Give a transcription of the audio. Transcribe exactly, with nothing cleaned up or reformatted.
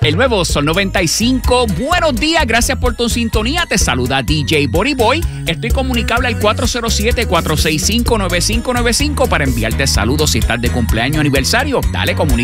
El nuevo Sol noventa y cinco. Buenos días, gracias por tu sintonía. Te saluda D J Body Boy. Estoy comunicable al cuatro cero siete, cuatro seis cinco, nueve cinco nueve cinco para enviarte saludos si estás de cumpleaños o aniversario. Dale, comunícate